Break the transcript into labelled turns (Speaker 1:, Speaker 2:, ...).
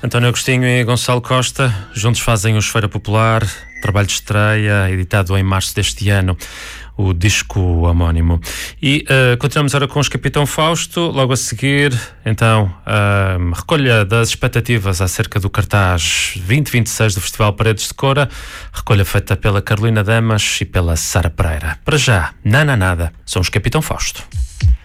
Speaker 1: António Agostinho e Gonçalo Costa juntos fazem o Esfera Popular, trabalho de estreia, editado em março deste ano, o disco homónimo. E continuamos agora com os Capitão Fausto, logo a seguir, então, recolha das expectativas acerca do cartaz 2026 do Festival Paredes de Coura, recolha feita pela Carolina Damas e pela Sara Pereira. Para já, nada, são os Capitão Fausto.